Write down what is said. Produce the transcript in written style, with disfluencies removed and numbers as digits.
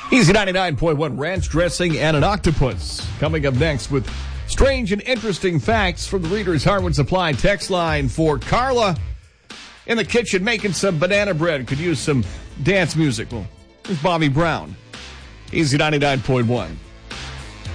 Easy 99.1 ranch dressing and an octopus. Coming up next with strange and interesting facts from the Reader's Hardwood Supply text line for Carla in the kitchen making some banana bread. Could use some dance music. Well, there's Bobby Brown. Easy 99.1.